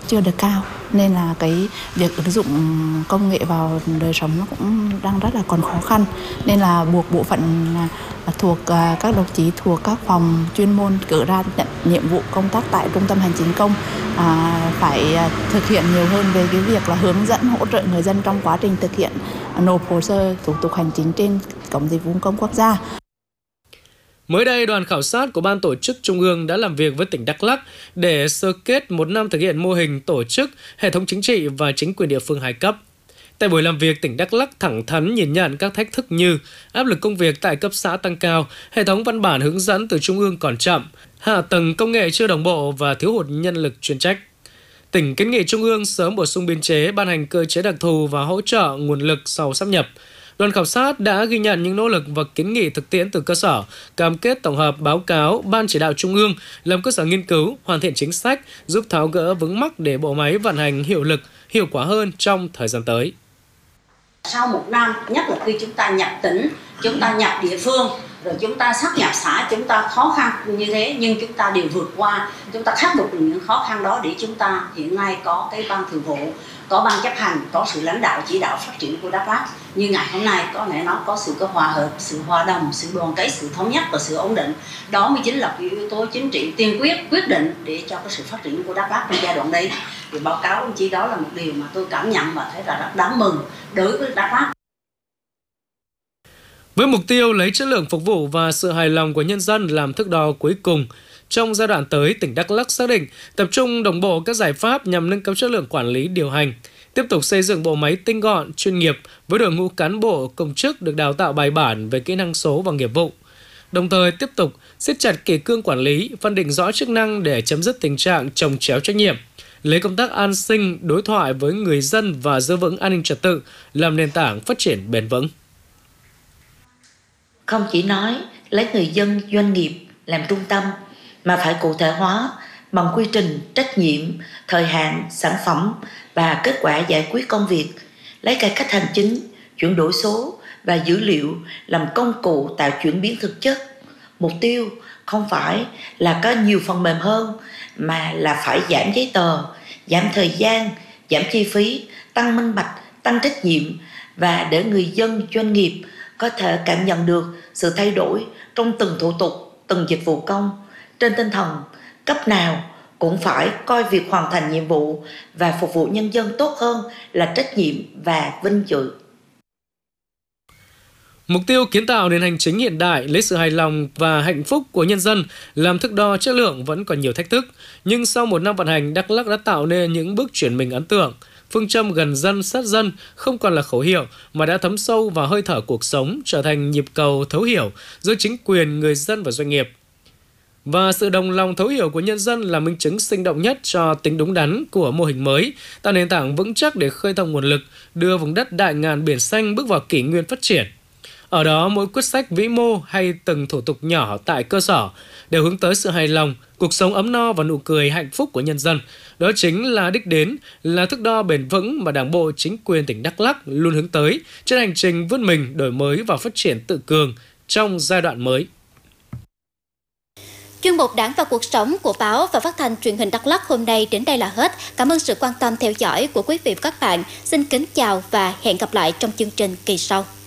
chưa được cao, nên là cái việc ứng dụng công nghệ vào đời sống nó cũng đang rất là còn khó khăn, nên là buộc bộ phận thuộc các đồng chí thuộc các phòng chuyên môn cử ra nhận nhiệm vụ công tác tại trung tâm hành chính công phải thực hiện nhiều hơn về cái việc là hướng dẫn hỗ trợ người dân trong quá trình thực hiện nộp hồ sơ thủ tục hành chính trên cổng dịch vụ công quốc gia. Mới đây, đoàn khảo sát của Ban tổ chức Trung ương đã làm việc với tỉnh Đắk Lắk để sơ kết 1 năm thực hiện mô hình tổ chức hệ thống chính trị và chính quyền địa phương 2 cấp. Tại buổi làm việc, tỉnh Đắk Lắk thẳng thắn nhìn nhận các thách thức như áp lực công việc tại cấp xã tăng cao, hệ thống văn bản hướng dẫn từ Trung ương còn chậm, hạ tầng công nghệ chưa đồng bộ và thiếu hụt nhân lực chuyên trách. Tỉnh kiến nghị Trung ương sớm bổ sung biên chế, ban hành cơ chế đặc thù và hỗ trợ nguồn lực sau sáp nhập. Đoàn khảo sát đã ghi nhận những nỗ lực và kiến nghị thực tiễn từ cơ sở, cam kết tổng hợp báo cáo Ban chỉ đạo Trung ương làm cơ sở nghiên cứu, hoàn thiện chính sách, giúp tháo gỡ vướng mắc để bộ máy vận hành hiệu lực, hiệu quả hơn trong thời gian tới. Sau 1 năm, nhất là khi chúng ta nhập tỉnh, chúng ta nhập địa phương, rồi chúng ta sáp nhập xã, chúng ta khó khăn như thế nhưng chúng ta đều vượt qua, chúng ta khắc phục được những khó khăn đó để chúng ta hiện nay có cái ban thường vụ, có ban chấp hành, có sự lãnh đạo chỉ đạo phát triển của Đắk Lắk. Như ngày hôm nay có lẽ nó có sự hòa hợp, sự hòa đồng, sự đoàn kết, sự thống nhất và sự ổn định. Đó mới chính là cái yếu tố chính trị tiên quyết định để cho cái sự phát triển của Đắk Lắk trong giai đoạn đây. Thì báo cáo đồng chí đó là một điều mà tôi cảm nhận và thấy là rất đáng mừng đối với Đắk Lắk. Với mục tiêu lấy chất lượng phục vụ và sự hài lòng của nhân dân làm thước đo cuối cùng, trong giai đoạn tới, tỉnh Đắk Lắk xác định tập trung đồng bộ các giải pháp nhằm nâng cao chất lượng quản lý điều hành, tiếp tục xây dựng bộ máy tinh gọn, chuyên nghiệp với đội ngũ cán bộ công chức được đào tạo bài bản về kỹ năng số và nghiệp vụ. Đồng thời tiếp tục siết chặt kỷ cương quản lý, phân định rõ chức năng để chấm dứt tình trạng chồng chéo trách nhiệm, lấy công tác an sinh, đối thoại với người dân và giữ vững an ninh trật tự làm nền tảng phát triển bền vững. Không chỉ nói lấy người dân, doanh nghiệp làm trung tâm, mà phải cụ thể hóa bằng quy trình, trách nhiệm, thời hạn, sản phẩm và kết quả giải quyết công việc, lấy cải cách hành chính, chuyển đổi số và dữ liệu làm công cụ tạo chuyển biến thực chất. Mục tiêu không phải là có nhiều phần mềm hơn, mà là phải giảm giấy tờ, giảm thời gian, giảm chi phí, tăng minh bạch, tăng trách nhiệm và để người dân, doanh nghiệp có thể cảm nhận được sự thay đổi trong từng thủ tục, từng dịch vụ công, trên tinh thần cấp nào cũng phải coi việc hoàn thành nhiệm vụ và phục vụ nhân dân tốt hơn là trách nhiệm và vinh dự. Mục tiêu kiến tạo nền hành chính hiện đại, lấy sự hài lòng và hạnh phúc của nhân dân làm thước đo chất lượng vẫn còn nhiều thách thức. Nhưng sau 1 năm vận hành, Đắk Lắk đã tạo nên những bước chuyển mình ấn tượng. Phương châm gần dân, sát dân không còn là khẩu hiệu mà đã thấm sâu vào hơi thở cuộc sống, trở thành nhịp cầu thấu hiểu giữa chính quyền, người dân và doanh nghiệp. Và sự đồng lòng thấu hiểu của nhân dân là minh chứng sinh động nhất cho tính đúng đắn của mô hình mới, tạo nền tảng vững chắc để khơi thông nguồn lực, đưa vùng đất đại ngàn biển xanh bước vào kỷ nguyên phát triển. Ở đó, mỗi quyết sách vĩ mô hay từng thủ tục nhỏ tại cơ sở đều hướng tới sự hài lòng, cuộc sống ấm no và nụ cười hạnh phúc của nhân dân. Đó chính là đích đến, là thước đo bền vững mà Đảng bộ, chính quyền tỉnh Đắk Lắk luôn hướng tới trên hành trình vươn mình, đổi mới và phát triển tự cường trong giai đoạn mới. Chuyên mục Đảng và cuộc sống của báo và phát thanh truyền hình Đắk Lắk hôm nay đến đây là hết. Cảm ơn sự quan tâm theo dõi của quý vị và các bạn. Xin kính chào và hẹn gặp lại trong chương trình kỳ sau.